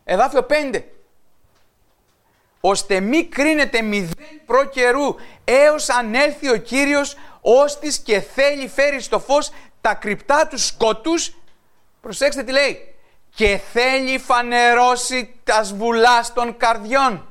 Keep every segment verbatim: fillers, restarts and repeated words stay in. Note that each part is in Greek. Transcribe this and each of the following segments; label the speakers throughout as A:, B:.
A: Εδάφιο πέντε. Ώστε μη κρίνεται μηδέν προ καιρού, έως αν έλθει ο Κύριος, ώστις και θέλει φέρει στο φως τα κρυπτά του σκότους. Προσέξτε τι λέει. Και θέλει φανερώσει τα σβουλάς των καρδιών.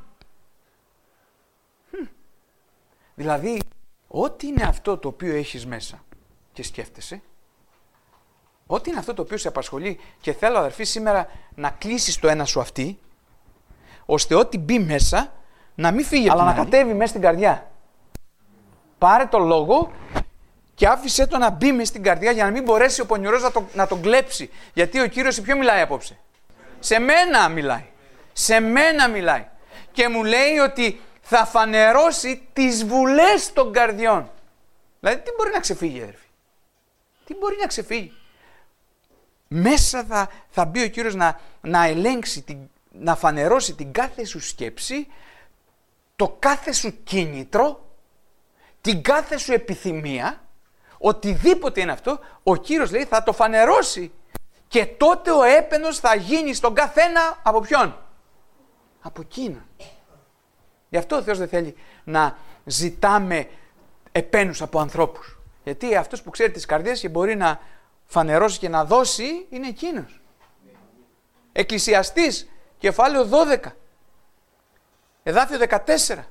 A: Hm. Δηλαδή, ό,τι είναι αυτό το οποίο έχεις μέσα και σκέφτεσαι, ό,τι είναι αυτό το οποίο σε απασχολεί, και θέλω αδερφοί σήμερα να κλείσεις το ένα σου αυτή, ώστε ό,τι μπει μέσα να μην φύγει, αλλά να κατέβει μέσα στην καρδιά. Πάρε το λόγο και άφησε το να μπει μέσα στην καρδιά για να μην μπορέσει ο πονηρός να, το, να τον κλέψει. Γιατί ο Κύριος σε ποιο μιλάει απόψε? Σε μένα μιλάει. Σε μένα μιλάει. Και μου λέει ότι θα φανερώσει τις βουλές των καρδιών. Δηλαδή τι μπορεί να ξεφύγει, αδερφοί? Τι μπορεί να ξεφύγει? Μέσα θα, θα μπει ο Κύριος να, να ελέγξει, την, να φανερώσει την κάθε σου σκέψη, το κάθε σου κίνητρο, την κάθε σου επιθυμία, οτιδήποτε είναι αυτό, ο Κύριος λέει θα το φανερώσει. Και τότε ο έπαινος θα γίνει στον καθένα από ποιον? Από εκείνον. Γι' αυτό ο Θεός δεν θέλει να ζητάμε επένους από ανθρώπους. Γιατί αυτός που ξέρει τις καρδιές και μπορεί να φανερώσει και να δώσει είναι εκείνος. Εκκλησιαστής, κεφάλαιο δώδεκα, εδάφιο δεκατέσσερα.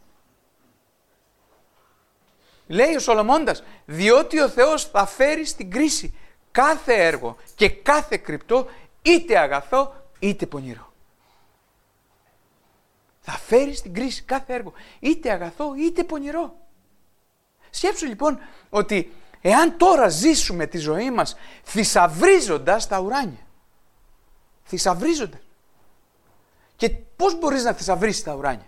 A: Λέει ο Σολομώντας, διότι ο Θεός θα φέρει στην κρίση κάθε έργο και κάθε κρυπτό, είτε αγαθό είτε πονηρό. Θα φέρει στην κρίση κάθε έργο, είτε αγαθό είτε πονηρό. Σκέψου λοιπόν ότι εάν τώρα ζήσουμε τη ζωή μας θησαυρίζοντας τα ουράνια, θησαυρίζοντας, και πώς μπορείς να θησαυρίσεις τα ουράνια?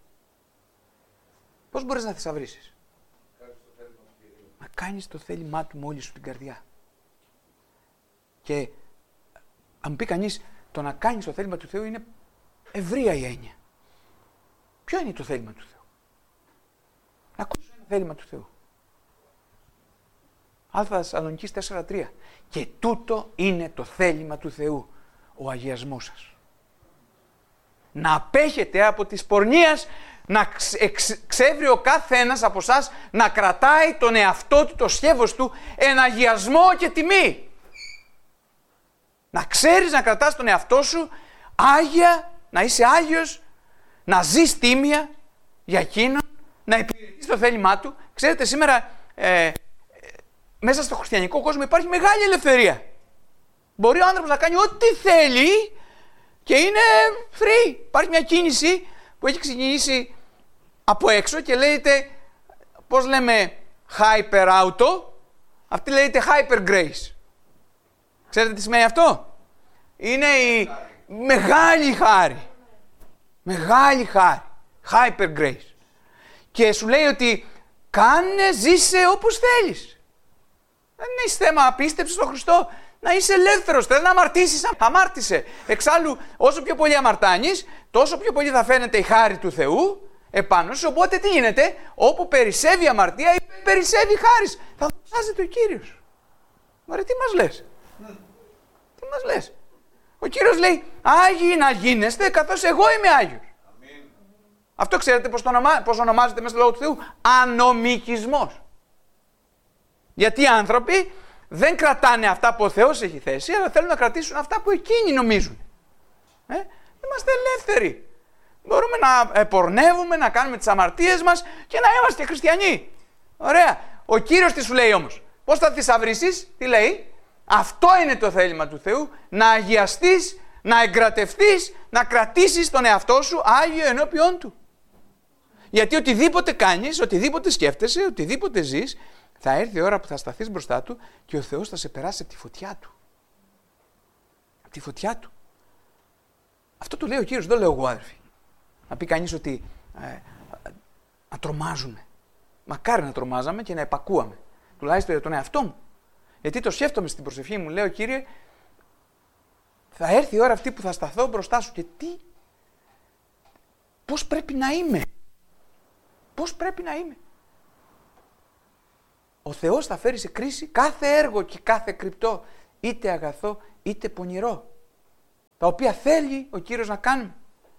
A: Πώς μπορείς να θησαυρίσεις? Να κάνεις το θέλημά του με όλη σου την καρδιά. Και αν πει κανείς, το να κάνεις το θέλημα του Θεού είναι ευρεία η έννοια. Ποιο είναι το θέλημα του Θεού? Να ακούσεις ένα θέλημα του Θεού. Α Θεσσαλονικείς τέσσερα τρία. Και τούτο είναι το θέλημα του Θεού, ο αγιασμός σας. Να απέχετε από τις πορνείας, να ξε, ξεύρει ο κάθε ένας από εσάς να κρατάει τον εαυτό του, το σκεύος του, εν αγιασμό και τιμή. Να ξέρεις να κρατάς τον εαυτό σου άγια, να είσαι άγιος, να ζεις τίμια για εκείνον, να υπηρετείς το θέλημά του. Ξέρετε, σήμερα ε, μέσα στο χριστιανικό κόσμο υπάρχει μεγάλη ελευθερία. Μπορεί ο άνθρωπος να κάνει ό,τι θέλει και είναι free. Υπάρχει μια κίνηση που έχει ξεκινήσει από έξω και λέγεται, πώς λέμε, hyper auto, αυτή λέγεται hyper grace. Ξέρετε τι σημαίνει αυτό? Είναι η μεγάλη χάρη. Μεγάλη χάρη. Hyper grace. Και σου λέει ότι κάνε, ζήσε όπως θέλεις. Δεν είναι θέμα πίστεψης στον Χριστό. Να είσαι ελεύθερος. Θέλεις να αμαρτήσεις, αμάρτησε. Εξάλλου, όσο πιο πολύ αμαρτάνεις, τόσο πιο πολύ θα φαίνεται η χάρη του Θεού επάνω σου. Οπότε τι γίνεται? Όπου περισσεύει η αμαρτία, περισσεύει η χάρις. Θα δοξάζεται ο Κύριος. Μωρέ, τι μας λες? Τι μας λες? Ο Κύριος λέει, Άγιοι να γίνεστε καθώς εγώ είμαι Άγιος. Αμήν. Αυτό ξέρετε πώς, το ονομα... πώς ονομάζεται μέσα στο Λόγο του Θεού? Ανομικισμός. Γιατί οι άνθρωποι δεν κρατάνε αυτά που ο Θεός έχει θέσει, αλλά θέλουν να κρατήσουν αυτά που εκείνοι νομίζουν. Ε? Είμαστε ελεύθεροι. Μπορούμε να πορνεύουμε, να κάνουμε τις αμαρτίες μας και να είμαστε χριστιανοί. Ωραία. Ο Κύριος τι σου λέει όμως? Πώς θα θησαυρίσεις? Τι λέει? Αυτό είναι το θέλημα του Θεού, να αγιαστείς, να εγκρατευτείς, να κρατήσεις τον εαυτό σου άγιο ενώπιόν Του. Γιατί οτιδήποτε κάνεις, οτιδήποτε σκέφτεσαι, οτιδήποτε ζεις, θα έρθει η ώρα που θα σταθείς μπροστά Του και ο Θεός θα σε περάσει από τη φωτιά Του. Από τη φωτιά Του. Αυτό το λέει ο Κύριος, δεν το λέω εγώ, αδερφοί. Να πει κανείς ότι ε, να τρομάζουμε. Μακάρι να τρομάζαμε και να επακούαμε. Τουλάχιστον για τον εαυτό μου. Γιατί το σκέφτομαι στην προσευχή μου, λέω, Κύριε, θα έρθει η ώρα αυτή που θα σταθώ μπροστά Σου και τι, πώς πρέπει να είμαι, πώς πρέπει να είμαι. Ο Θεός θα φέρει σε κρίση κάθε έργο και κάθε κρυπτό, είτε αγαθό είτε πονηρό. τα οποία θέλει ο Κύριος να κάνουμε.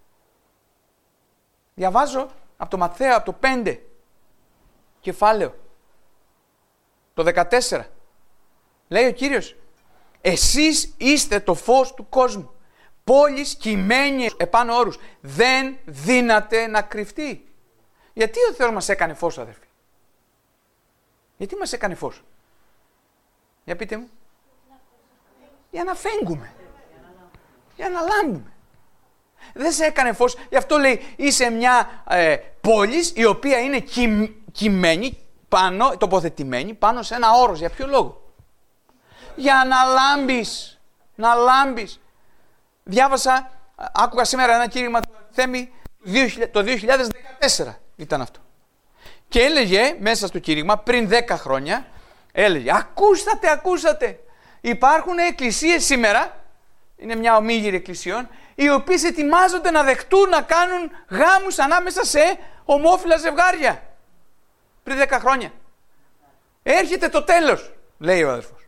A: Διαβάζω από το Ματθαίο, από το πέντε κεφάλαιο, το δεκατέσσερα. Λέει ο Κύριος, εσείς είστε το φως του κόσμου. Πόλης κειμένη επάνω όρους. Δεν δύναται να κρυφτεί. Γιατί ο Θεός μας έκανε φως, αδερφοί? Γιατί μας έκανε φως? Για πείτε μου. Για να φέγγουμε. Για να λάμπουμε. Δεν σε έκανε φως. Γι' αυτό λέει είσαι μια ε, πόλη η οποία είναι κει, κειμένη πάνω, τοποθετημένη πάνω σε ένα όρος. Για ποιο λόγο? Για να λάμπεις. Να λάμπεις. Διάβασα, άκουγα σήμερα ένα κήρυγμα του Θέμη το δύο χιλιάδες δεκατέσσερα ήταν αυτό. Και έλεγε μέσα στο κήρυγμα πριν δέκα χρόνια, έλεγε ακούσατε, ακούσατε. Υπάρχουν εκκλησίες σήμερα, είναι μια ομίγυρη εκκλησιών, οι οποίες ετοιμάζονται να δεχτούν να κάνουν γάμους ανάμεσα σε ομόφυλα ζευγάρια. Πριν δέκα χρόνια. Έρχεται το τέλος, λέει ο αδερφός.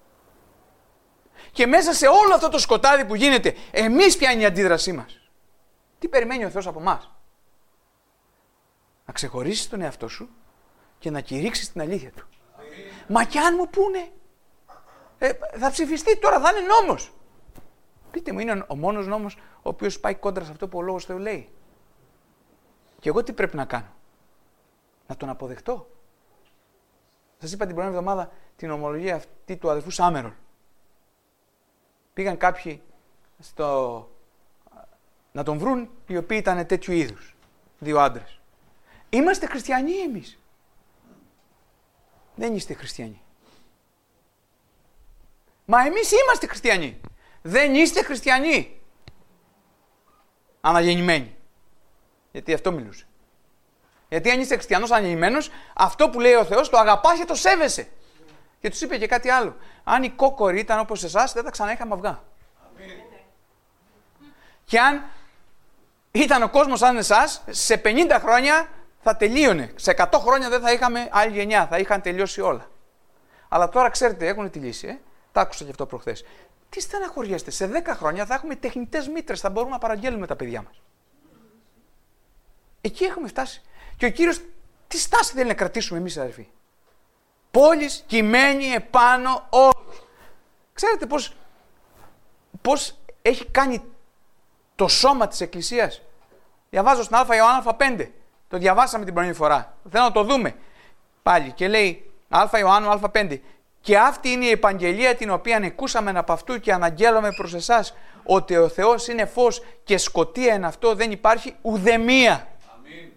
A: Και μέσα σε όλο αυτό το σκοτάδι που γίνεται, εμείς ποια είναι η αντίδρασή μας? Τι περιμένει ο Θεός από εμάς? Να ξεχωρίσεις τον εαυτό σου και να κηρύξεις την αλήθεια του. Αμήν. Μα κι αν μου πούνε, ε, θα ψηφιστεί τώρα, θα είναι νόμος. Πείτε μου, είναι ο μόνος νόμος ο οποίος πάει κόντρα σε αυτό που ο Λόγος Θεού λέει. Και εγώ τι πρέπει να κάνω? Να τον αποδεχτώ. Σας είπα την προηγούμενη εβδομάδα την ομολογία αυτή του αδελφού Σάμερολ. Πήγαν κάποιοι στο... να τον βρουν, οι οποίοι ήταν τέτοιου είδους. Δύο άντρες. Είμαστε χριστιανοί εμείς. Δεν είστε χριστιανοί. Μα εμείς είμαστε χριστιανοί. Δεν είστε χριστιανοί. Αναγεννημένοι. Γιατί αυτό μιλούσε. Γιατί αν είστε χριστιανός αναγεννημένος, αυτό που λέει ο Θεός το αγαπάς και το σέβεσαι. Και τους είπε και κάτι άλλο. Αν οι κόκοροι ήταν όπως εσάς, δεν θα ξανά είχαμε αυγά. Αμήν. Και αν ήταν ο κόσμος σαν εσάς, σε πενήντα χρόνια θα τελείωνε. Σε εκατό χρόνια δεν θα είχαμε άλλη γενιά. Θα είχαν τελειώσει όλα. Αλλά τώρα ξέρετε, έχουν τη λύση. Ε? Τα άκουσα και αυτό προχθές. Τι στεναχωριέστε, σε δέκα χρόνια θα έχουμε τεχνητές μήτρες. Θα μπορούμε να παραγγέλνουμε τα παιδιά μας. Εκεί έχουμε φτάσει. Και ο Κύριος, τι στάση θέλει να κρατήσουμε εμείς, αδερφοί? Πόλης κειμένη επάνω όρους. Ξέρετε πώς, πώς έχει κάνει το σώμα της Εκκλησίας? Διαβάζω στην Α Ιωάννου πέντε. Το διαβάσαμε την προηγούμενη φορά. Θέλω να το δούμε πάλι. Και λέει Α Ιωάννου πέντε. Και αυτή είναι η επαγγελία την οποία ανεκούσαμε από αυτού και αναγγέλαμε προς εσάς, ότι ο Θεός είναι φως και σκοτία εν αυτό δεν υπάρχει ουδεμία. Αμήν.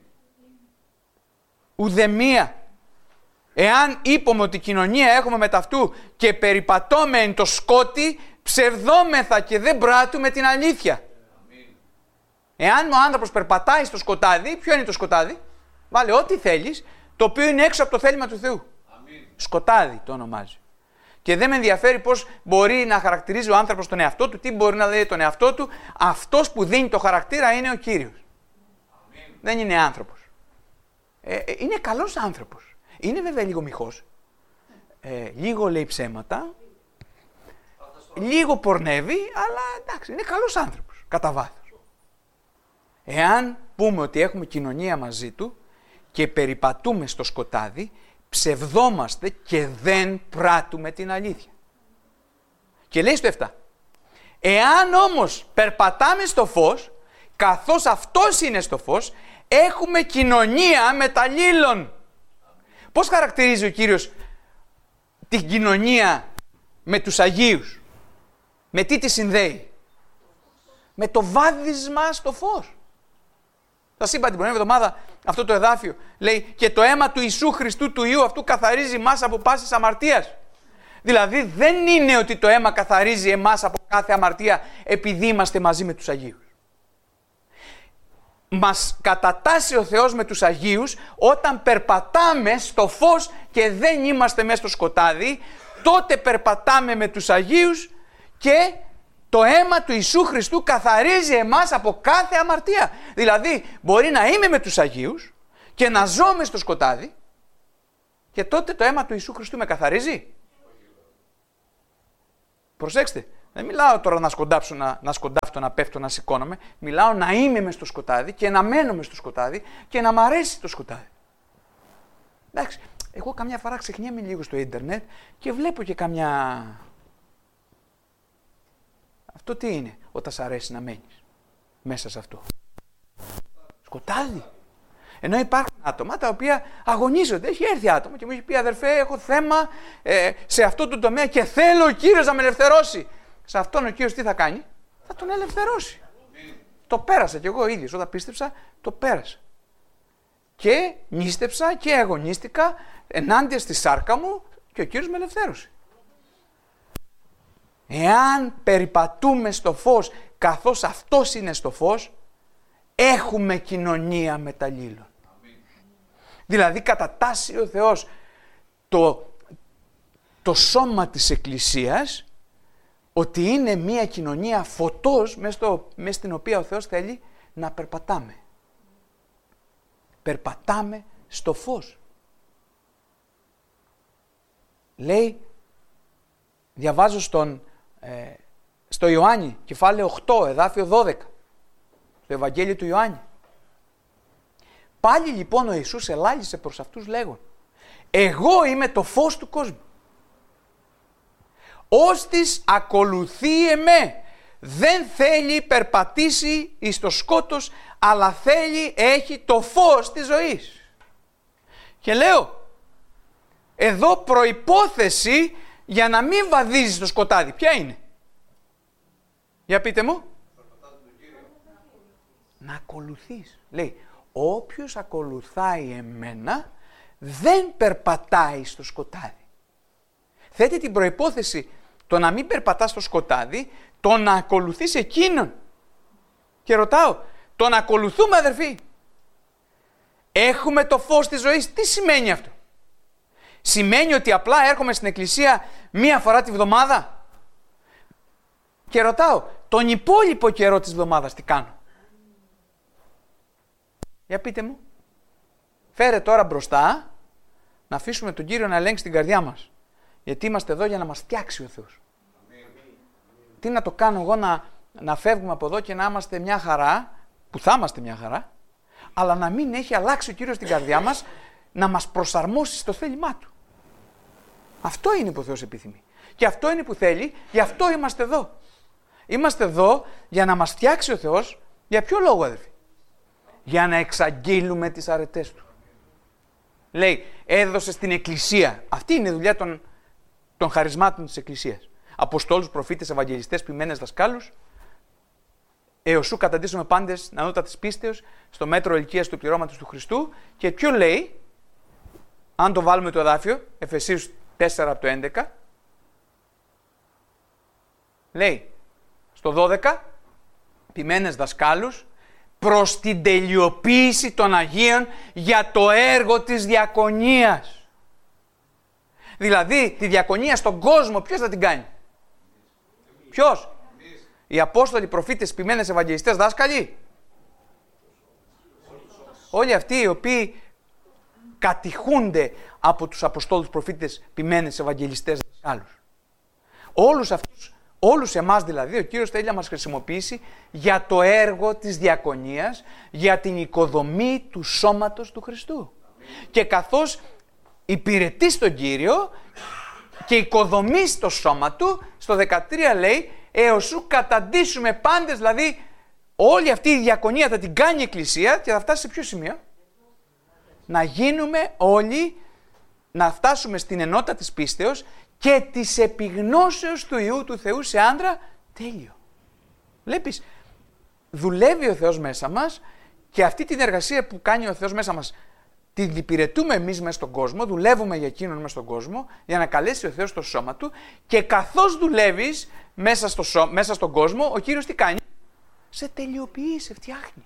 A: Ουδεμία. Εάν είπαμε ότι κοινωνία έχουμε με ταυτού και περιπατώμε εν το σκότι, ψευδόμεθα και δεν πράττουμε την αλήθεια. Αμήν. Εάν ο άνθρωπος περπατάει στο σκοτάδι, ποιο είναι το σκοτάδι? Βάλε ό,τι θέλεις, το οποίο είναι έξω από το θέλημα του Θεού. Αμήν. Σκοτάδι το ονομάζει. Και δεν με ενδιαφέρει πώς μπορεί να χαρακτηρίζει ο άνθρωπος τον εαυτό του, τι μπορεί να λέει τον εαυτό του. Αυτός που δίνει το χαρακτήρα είναι ο Κύριος. Αμήν. Δεν είναι άνθρωπος. Ε, ε, είναι καλός άνθρωπος. Είναι βέβαια λίγο μοιχός. Ε, λίγο λέει ψέματα. Λίγο πορνεύει, αλλά εντάξει, είναι καλός άνθρωπος. Κατά βάθος. Εάν πούμε ότι έχουμε κοινωνία μαζί του και περιπατούμε στο σκοτάδι, ψευδόμαστε και δεν πράττουμε την αλήθεια. Και λέει στο επτά. Εάν όμως περπατάμε στο φως, καθώς αυτός είναι στο φως, έχουμε κοινωνία μεταλλήλων. Πώς χαρακτηρίζει ο Κύριος την κοινωνία με τους Αγίους? Με τι τη συνδέει? Με το βάδισμα στο φως. Σας είπα την προηγούμενη εβδομάδα αυτό το εδάφιο. Λέει και το αίμα του Ιησού Χριστού του Υιού αυτού καθαρίζει εμάς από πάσης αμαρτίας. Δηλαδή δεν είναι ότι το αίμα καθαρίζει εμάς από κάθε αμαρτία επειδή είμαστε μαζί με τους Αγίους. Μας κατατάσσει ο Θεός με τους Αγίους όταν περπατάμε στο φως και δεν είμαστε μέσα στο σκοτάδι, τότε περπατάμε με τους Αγίους και το αίμα του Ιησού Χριστού καθαρίζει εμάς από κάθε αμαρτία. Δηλαδή μπορεί να είμαι με τους Αγίους και να ζω μες στο σκοτάδι και τότε το αίμα του Ιησού Χριστού με καθαρίζει. Προσέξτε, Δεν μιλάω τώρα να σκοντάψω, να, να σκοντάφτω, να πέφτω, να σηκώνομαι. Μιλάω να είμαι μες στο σκοτάδι και να μένω μες στο σκοτάδι και να μ' αρέσει το σκοτάδι. Εντάξει, εγώ καμιά φορά ξεχνιέμαι λίγο στο ίντερνετ και βλέπω και καμιά... Αυτό τι είναι όταν σ' αρέσει να μένεις μέσα σε αυτό? Σκοτάδι. Ενώ υπάρχουν άτομα τα οποία αγωνίζονται. Έχει έρθει άτομο και μου έχει πει, αδερφέ, έχω θέμα ε, σε αυτό το τομέα και θέλω ο Κύριος να με ελευθερώσει. Σε αυτόν ο Κύριος τι θα κάνει? Θα τον ελευθερώσει. Mm. Το πέρασα κι εγώ ίδιος. Όταν πίστεψα, το πέρασα. Και νίστεψα και αγωνίστηκα ενάντια στη σάρκα μου και ο Κύριος με ελευθέρωσε. Εάν περιπατούμε στο φως καθώς αυτός είναι στο φως, έχουμε κοινωνία μεταλλήλων. Δηλαδή κατατάσσει ο Θεός το, το σώμα της Εκκλησίας ότι είναι μια κοινωνία φωτός μέσα, στο, μέσα στην οποία ο Θεός θέλει να περπατάμε. Περπατάμε στο φως. Λέει, διαβάζω στον, ε, στο Ιωάννη, κεφάλαιο οκτώ, εδάφιο δώδεκα, στο Ευαγγέλιο του Ιωάννη. Πάλι λοιπόν ο Ιησούς ελάλησε προς αυτούς λέγον, εγώ είμαι το φως του κόσμου. Όστις ακολουθεί εμέ, δεν θέλει περπατήσει εις το σκότος, αλλά θέλει, έχει το φως της ζωής. Και λέω, εδώ προϋπόθεση για να μην βαδίζεις στο σκοτάδι, ποια είναι? Για πείτε μου. Να ακολουθείς. Λέει, όποιος ακολουθάει εμένα, δεν περπατάει στο σκοτάδι. Θέτει την προϋπόθεση το να μην περπατάς στο σκοτάδι, το να ακολουθείς εκείνον. Και ρωτάω, το να ακολουθούμε αδερφοί, έχουμε το φως της ζωής, τι σημαίνει αυτό? Σημαίνει ότι απλά έρχομαι στην εκκλησία μία φορά τη βδομάδα? Και ρωτάω, τον υπόλοιπο καιρό της βδομάδας τι κάνω? Για πείτε μου. Φέρε τώρα μπροστά να αφήσουμε τον Κύριο να ελέγξει την καρδιά μας. Γιατί είμαστε εδώ για να μας φτιάξει ο Θεός. Τι να το κάνω εγώ να, να φεύγουμε από εδώ και να είμαστε μια χαρά, που θα είμαστε μια χαρά, αλλά να μην έχει αλλάξει ο Κύριος την καρδιά μας, να μας προσαρμόσει στο θέλημά Του. Αυτό είναι που ο Θεός επιθυμεί. Και αυτό είναι που θέλει, γι' αυτό είμαστε εδώ. Είμαστε εδώ για να μας φτιάξει ο Θεός. Για ποιο λόγο αδερφοί? Για να εξαγγείλουμε τις αρετές Του. Λέει, έδωσε στην Εκκλησία. Αυτή είναι η δουλειά των, των χαρισμάτων της Εκκλησίας. Αποστόλους, προφήτες, ευαγγελιστές, ποιμένες, δασκάλους. Έως σου καταντήσουμε πάντες νανότα της πίστεως, στο μέτρο ηλικίας του πληρώματος του Χριστού. Και ποιο λέει, αν το βάλουμε το εδάφιο, Εφεσίους τέσσερα από το έντεκα, λέει, στο δώδεκα, ποιμένες δασκάλους, προς την τελειοποίηση των Αγίων για το έργο της διακονίας. Δηλαδή, τη διακονία στον κόσμο ποιος θα την κάνει? Ποιος? Οι Απόστολοι, προφήτες, ποιμένες, ευαγγελιστές, δάσκαλοι. Όλοι αυτοί οι οποίοι κατηχούνται από τους Αποστόλους, προφήτες, ποιμένες, ευαγγελιστές, δάσκαλους. Όλους αυτούς, όλους εμάς δηλαδή, ο Κύριος θέλει να μας χρησιμοποιήσει για το έργο της διακονίας, για την οικοδομή του σώματος του Χριστού. Και καθώς υπηρετεί τον Κύριο και οικοδομεί το σώμα Του, στο δεκατρία λέει, έως σου καταντήσουμε πάντες, δηλαδή όλη αυτή η διακονία θα την κάνει η Εκκλησία και θα φτάσει σε ποιο σημείο? Να γίνουμε όλοι, να φτάσουμε στην ενότητα της πίστεως και της επιγνώσεως του Υιού του Θεού σε άντρα τέλειο. Βλέπεις, δουλεύει ο Θεός μέσα μας και αυτή την εργασία που κάνει ο Θεός μέσα μας την υπηρετούμε εμείς μέσα στον κόσμο, δουλεύουμε για εκείνον μέσα στον κόσμο, για να καλέσει ο Θεός το σώμα Του και καθώς δουλεύεις μέσα, στο σώ... μέσα στον κόσμο, ο Κύριος τι κάνει? Σε τελειοποιεί, σε φτιάχνει.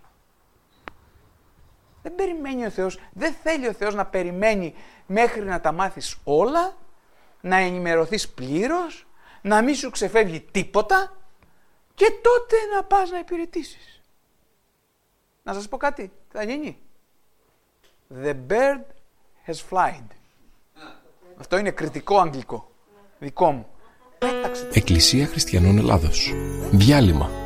A: Δεν περιμένει ο Θεός, δεν θέλει ο Θεός να περιμένει μέχρι να τα μάθεις όλα, να ενημερωθείς πλήρως, να μην σου ξεφεύγει τίποτα και τότε να πας να υπηρετήσεις. Να σας πω κάτι, τι θα γίνει? The bird has flied. Αυτό είναι κριτικό αγγλικό, δικό μου. Πέταξε το.
B: Εκκλησία Χριστιανών Ελλάδος. Διάλειμμα.